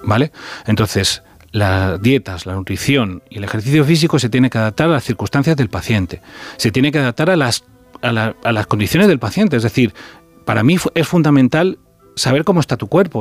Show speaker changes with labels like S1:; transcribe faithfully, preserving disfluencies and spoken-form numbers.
S1: ¿vale? Entonces, las dietas, la nutrición y el ejercicio físico se tiene que adaptar a las circunstancias del paciente, se tiene que adaptar a las, a la, a las condiciones del paciente. Es decir, para mí es fundamental saber cómo está tu cuerpo.